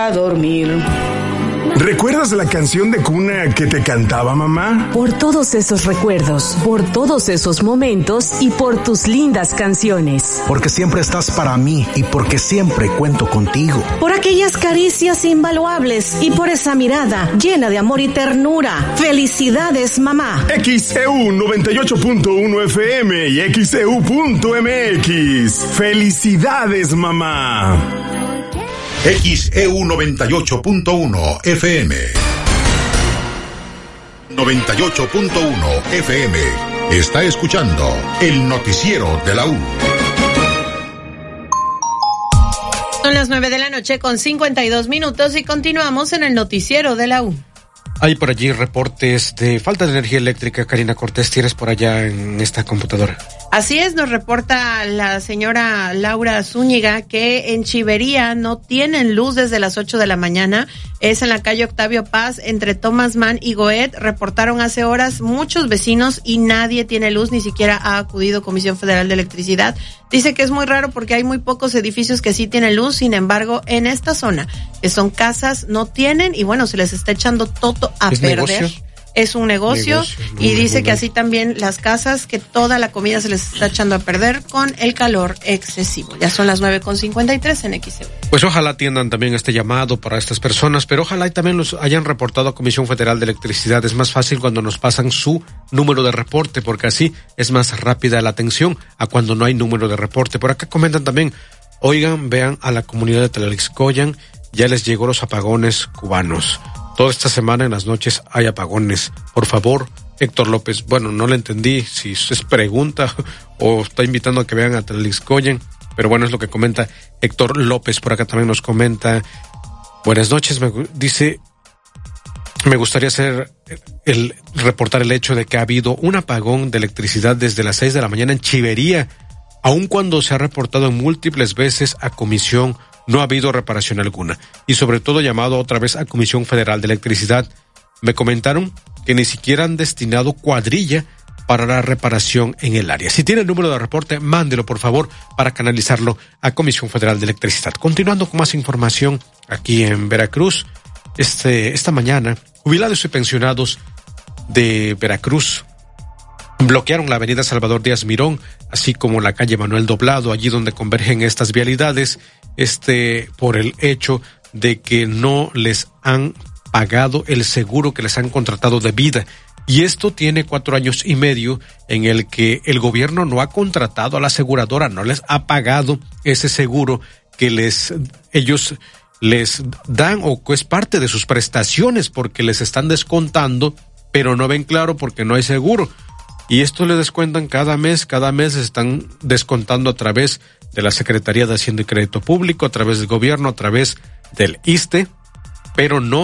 A dormir. ¿Recuerdas la canción de cuna que te cantaba mamá? Por todos esos recuerdos, por todos esos momentos y por tus lindas canciones. Porque siempre estás para mí y porque siempre cuento contigo. Por aquellas caricias invaluables y por esa mirada llena de amor y ternura. ¡Felicidades, mamá! XEU 98.1 FM y XEU.mx. ¡Felicidades, mamá! XEU 98.1 FM. 98.1 FM. Está escuchando el noticiero de la U. Son las 9 de la noche con 52 minutos y continuamos en el noticiero de la U. Hay por allí reportes de falta de energía eléctrica. Karina Cortés, ¿tienes por allá en esta computadora? Así es, nos reporta la señora Laura Zúñiga que en Chivería no tienen luz desde las 8 de la mañana. Es en la calle Octavio Paz, entre Thomas Mann y Goet. Reportaron hace horas muchos vecinos y nadie tiene luz, ni siquiera ha acudido Comisión Federal de Electricidad. Dice que es muy raro porque hay muy pocos edificios que sí tienen luz, sin embargo, en esta zona, que son casas, no tienen y bueno, se les está echando todo a perder. ¿Negocio? Es un negocio y dice que así también las casas, que toda la comida se les está echando a perder con el calor excesivo. Ya son las 9:53 en XEU. Pues ojalá atiendan también este llamado para estas personas, pero ojalá y también los hayan reportado a Comisión Federal de Electricidad. Es más fácil cuando nos pasan su número de reporte, porque así es más rápida la atención a cuando no hay número de reporte. Por acá comentan también, oigan, vean a la comunidad de Tlalixcoyan, ya les llegó los apagones cubanos. Toda esta semana en las noches hay apagones. Por favor, Héctor López. Bueno, no le entendí si es pregunta o está invitando a que vean a Tlalixcoyan, pero bueno, es lo que comenta Héctor López. Por acá también nos comenta, buenas noches, dice, me gustaría reportar el hecho de que ha habido un apagón de electricidad desde las 6 de la mañana en Chivería, aun cuando se ha reportado múltiples veces a Comisión. No ha habido reparación alguna. Y sobre todo llamado otra vez a Comisión Federal de Electricidad. Me comentaron que ni siquiera han destinado cuadrilla para la reparación en el área. Si tiene el número de reporte, mándelo por favor para canalizarlo a Comisión Federal de Electricidad. Continuando con más información aquí en Veracruz. Esta mañana, jubilados y pensionados de Veracruz bloquearon la avenida Salvador Díaz Mirón, así como la calle Manuel Doblado, allí donde convergen estas vialidades, por el hecho de que no les han pagado el seguro que les han contratado de vida. Y esto tiene 4 años y medio en el que el gobierno no ha contratado a la aseguradora, no les ha pagado ese seguro que ellos les dan o que es parte de sus prestaciones, porque les están descontando, pero no ven claro porque no hay seguro. Y esto le descuentan cada mes están descontando a través de la Secretaría de Hacienda y Crédito Público, a través del gobierno, a través del ISSSTE, pero no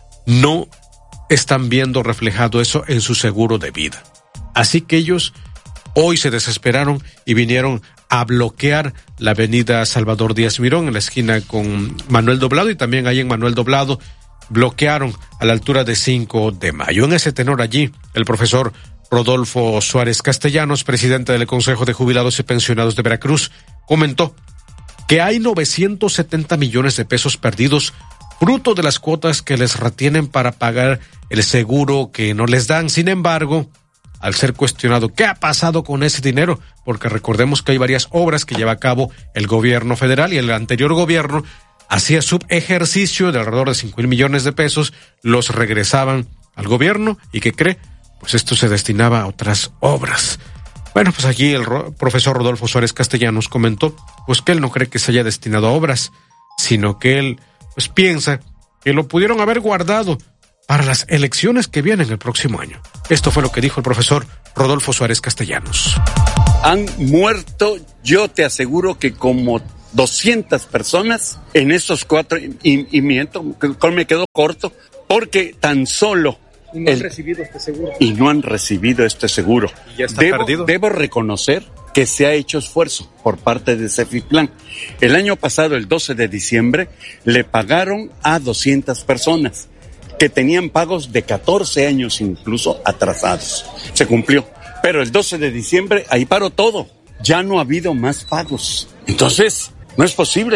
están viendo reflejado eso en su seguro de vida. Así que ellos hoy se desesperaron y vinieron a bloquear la avenida Salvador Díaz Mirón en la esquina con Manuel Doblado, y también ahí en Manuel Doblado bloquearon a la altura de 5 de mayo. En ese tenor allí, el profesor Rodolfo Suárez Castellanos, presidente del Consejo de Jubilados y Pensionados de Veracruz, comentó que hay 970 millones de pesos perdidos fruto de las cuotas que les retienen para pagar el seguro que no les dan. Sin embargo, al ser cuestionado qué ha pasado con ese dinero, porque recordemos que hay varias obras que lleva a cabo el gobierno federal y el anterior gobierno hacía subejercicio de alrededor de 5,000 millones de pesos, los regresaban al gobierno y ¿qué cree? Pues esto se destinaba a otras obras. Bueno, pues aquí el profesor Rodolfo Suárez Castellanos comentó pues que él no cree que se haya destinado a obras, sino que él pues piensa que lo pudieron haber guardado para las elecciones que vienen el próximo año. Esto fue lo que dijo el profesor Rodolfo Suárez Castellanos. Han muerto, yo te aseguro que como 200 personas en estos 4, y miento, me quedo corto, porque tan solo... Y no han recibido este seguro. Y no han recibido este seguro. ¿Y ya está perdido? Debo reconocer que se ha hecho esfuerzo por parte de Cefiplan. El año pasado, el 12 de diciembre, le pagaron a 200 personas que tenían pagos de 14 años incluso atrasados. Se cumplió. Pero el 12 de diciembre, ahí paró todo. Ya no ha habido más pagos. Entonces, no es posible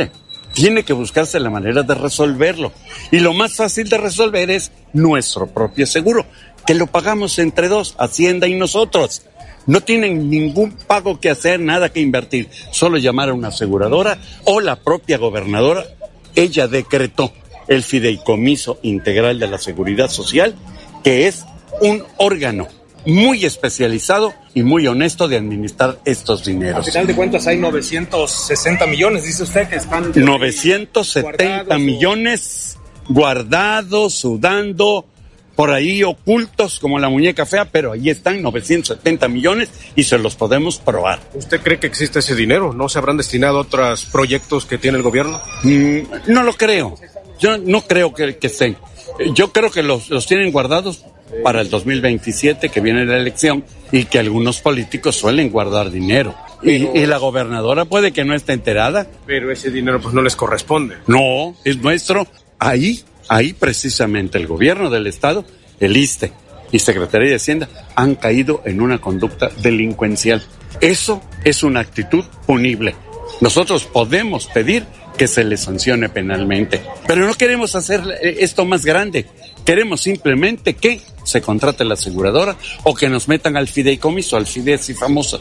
tiene que buscarse la manera de resolverlo. Y lo más fácil de resolver es nuestro propio seguro, que lo pagamos entre dos, Hacienda y nosotros. No tienen ningún pago que hacer, nada que invertir, solo llamar a una aseguradora o la propia gobernadora. Ella decretó el Fideicomiso Integral de la Seguridad Social, que es un órgano muy especializado y muy honesto de administrar estos dineros. Al final de cuentas hay 960 millones, dice usted, que están... 970 millones guardados, sudando, por ahí ocultos como la muñeca fea, pero ahí están 970 millones y se los podemos probar. ¿Usted cree que existe ese dinero? ¿No se habrán destinado a otros proyectos que tiene el gobierno? No lo creo. Yo no creo que estén. Yo creo que los tienen guardados para el 2027, que viene la elección, y que algunos políticos suelen guardar dinero. Y la gobernadora puede que no esté enterada. Pero ese dinero pues no les corresponde. No, es nuestro. Ahí precisamente el gobierno del estado, el ISSSTE y Secretaría de Hacienda han caído en una conducta delincuencial. Eso es una actitud punible. Nosotros podemos pedir que se les sancione penalmente, pero no queremos hacer esto más grande. Queremos simplemente que se contrate la aseguradora o que nos metan al fideicomiso, al FIDESI famoso.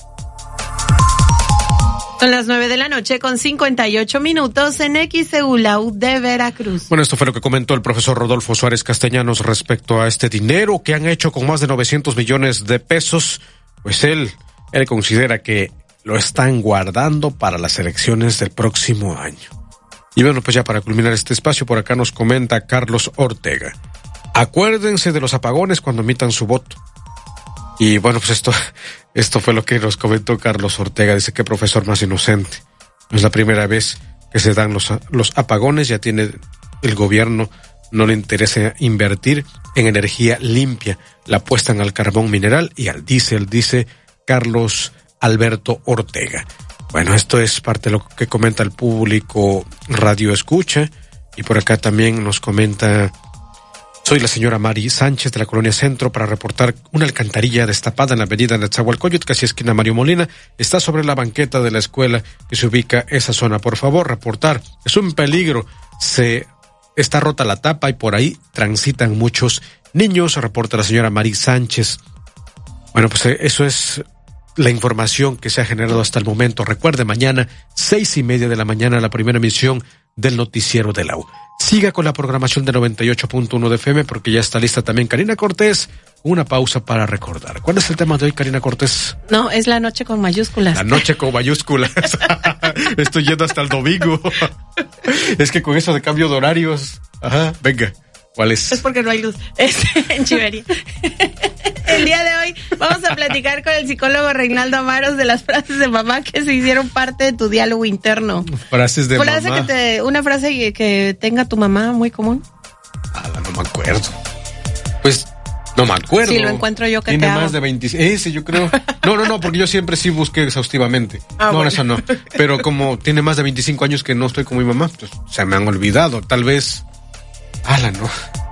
Son las 9:58 en XEULAU de Veracruz. Bueno, esto fue lo que comentó el profesor Rodolfo Suárez Castellanos respecto a este dinero que han hecho con más de 900 millones de pesos. Pues él considera que lo están guardando para las elecciones del próximo año. Y bueno, pues ya para culminar este espacio, por acá nos comenta Carlos Ortega. Acuérdense de los apagones cuando emitan su voto. Y bueno, pues esto fue lo que nos comentó Carlos Ortega. Dice que profesor más inocente. No es la primera vez que se dan los apagones. Ya tiene el gobierno, no le interesa invertir en energía limpia. La apuestan al carbón mineral y al diésel, dice Carlos Alberto Ortega. Bueno, esto es parte de lo que comenta el público Radio Escucha. Y por acá también nos comenta... Soy la señora Mari Sánchez de la Colonia Centro para reportar una alcantarilla destapada en la avenida Netzahualcóyotl, casi esquina Mario Molina. Está sobre la banqueta de la escuela que se ubica esa zona. Por favor, reportar. Es un peligro. Está rota la tapa y por ahí transitan muchos niños, reporta la señora Mari Sánchez. Bueno, pues eso es la información que se ha generado hasta el momento. Recuerde, mañana 6:30 de la mañana, la primera emisión del noticiero de la U. Siga con la programación de 98.1 de FM porque ya está lista también Karina Cortés. Una pausa para recordar. ¿Cuál es el tema de hoy, Karina Cortés? No, es la noche con mayúsculas. La noche con mayúsculas. Estoy yendo hasta el domingo. Es que con eso de cambio de horarios. Ajá, venga. ¿Cuál es? Es porque no hay luz. En Chivería. El día de hoy vamos a platicar con el psicólogo Reinaldo Amaros de las frases de mamá que se hicieron parte de tu diálogo interno. Frases de mamá. Una frase que tenga tu mamá muy común. No me acuerdo. Pues no me acuerdo. Si lo encuentro yo que tiene te hago. Más de 26. Ese yo creo. No, porque yo siempre sí busqué exhaustivamente. Bueno. Eso no. Pero como tiene más de 25 años que no estoy con mi mamá, pues se me han olvidado. Tal vez. No.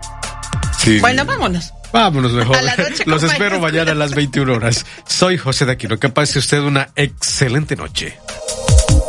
Sí. Bueno, vámonos. Vámonos mejor. A la noche Los espero mañana a las 21 horas. Soy José de Aquino. Que pase usted una excelente noche.